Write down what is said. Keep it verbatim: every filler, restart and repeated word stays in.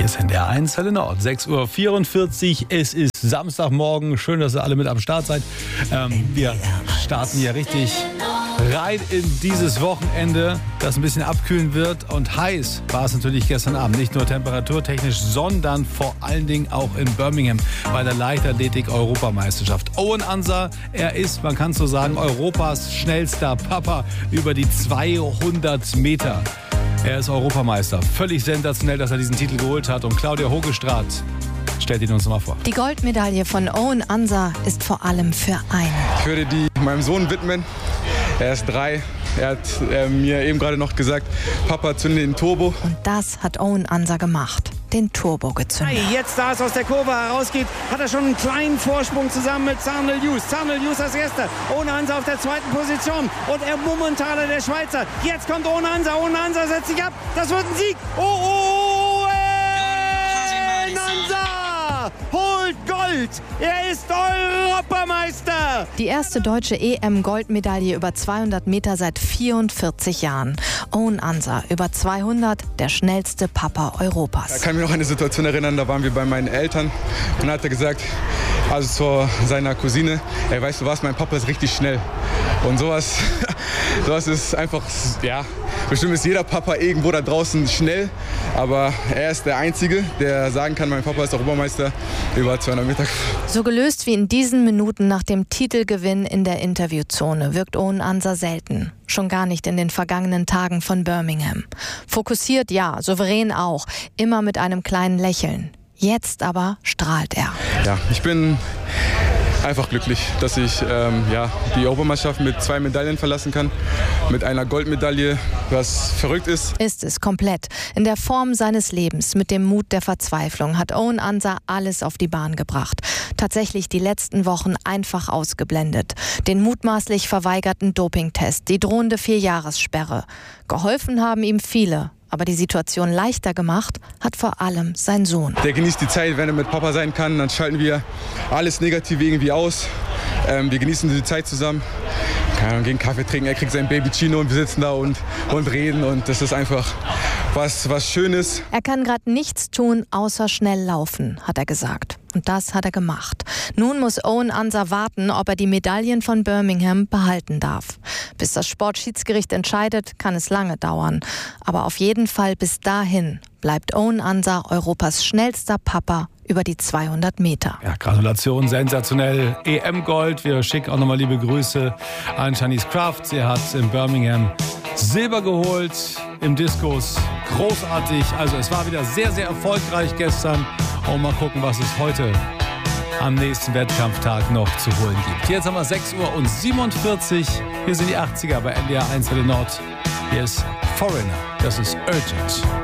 Hier ist N D R eins Welle Nord, sechs Uhr vierundvierzig. Es ist Samstagmorgen. Schön, dass ihr alle mit am Start seid. Ähm, wir starten hier richtig rein in dieses Wochenende, das ein bisschen abkühlen wird. Und heiß war es natürlich gestern Abend. Nicht nur temperaturtechnisch, sondern vor allen Dingen auch in Birmingham bei der Leichtathletik-Europameisterschaft. Owen Ansah, er ist, man kann so sagen, Europas schnellster Papa über die zweihundert Meter. Er ist Europameister. Völlig sensationell, dass er diesen Titel geholt hat. Und Claudia Hogestraat stellt ihn uns mal vor. Die Goldmedaille von Owen Ansah ist vor allem für einen. Ich würde die meinem Sohn widmen. Er ist drei. Er hat äh, mir eben gerade noch gesagt, Papa, zünde den Turbo. Und das hat Owen Ansah gemacht. Den Turbo gezündet. Jetzt, da es aus der Kurve herausgeht, hat er schon einen kleinen Vorsprung zusammen mit Zharnel Hughes. Zharnel Hughes als Erster. Owen Ansah auf der zweiten Position. Und er Mummentaler, der Schweizer. Jetzt kommt Owen Ansah. Owen Ansah setzt sich ab. Das wird ein Sieg. Oh, Owen Ansah holt Gold. Er ist Europameister. Die erste deutsche E M-Goldmedaille über zweihundert Meter seit vierundvierzig Jahren. Owen Ansah, über zweihundert, der schnellste Papa Europas. Ich kann mich noch an eine Situation erinnern, da waren wir bei meinen Eltern. Und dann hat er gesagt, also zu seiner Cousine, ey, weißt du was, mein Papa ist richtig schnell. Und sowas, sowas ist einfach, ja, bestimmt ist jeder Papa irgendwo da draußen schnell. Aber er ist der Einzige, der sagen kann, mein Papa ist Europameister über zweihundert Meter. So gelöst wie in diesen Minuten nach dem Titelgewinn in der Interviewzone wirkt Owen Ansah selten. Schon gar nicht in den vergangenen Tagen von Birmingham. Fokussiert ja, souverän auch, immer mit einem kleinen Lächeln. Jetzt aber strahlt er. Ja, ich bin einfach glücklich, dass ich ähm, ja, die Europameisterschaft mit zwei Medaillen verlassen kann. Mit einer Goldmedaille, was verrückt ist. Ist es komplett. In der Form seines Lebens, mit dem Mut der Verzweiflung, hat Owen Ansah alles auf die Bahn gebracht. Tatsächlich die letzten Wochen einfach ausgeblendet. Den mutmaßlich verweigerten Dopingtest, die drohende Vierjahressperre. Geholfen haben ihm viele. Aber die Situation leichter gemacht hat vor allem sein Sohn. Der genießt die Zeit, wenn er mit Papa sein kann. Dann schalten wir alles Negative irgendwie aus. Ähm, wir genießen die Zeit zusammen. Wir gehen Kaffee trinken, er kriegt sein Baby Chino und wir sitzen da und, und reden. Und das ist einfach was, was Schönes. Er kann gerade nichts tun, außer schnell laufen, hat er gesagt. Und das hat er gemacht. Nun muss Owen Ansah warten, ob er die Medaillen von Birmingham behalten darf. Bis das Sportschiedsgericht entscheidet, kann es lange dauern. Aber auf jeden Fall bis dahin bleibt Owen Ansah Europas schnellster Papa über die zweihundert Meter. Ja, Gratulation, sensationell. E M-Gold. Wir schicken auch nochmal liebe Grüße an Shanice Kraft. Sie hat in Birmingham Silber geholt im Diskus. Großartig. Also es war wieder sehr, sehr erfolgreich gestern. Und mal gucken, was es heute am nächsten Wettkampftag noch zu holen gibt. Jetzt haben wir sechs Uhr siebenundvierzig. Hier sind die achtziger bei N D R eins Welle Nord. Hier ist Foreigner. Das ist Urgent.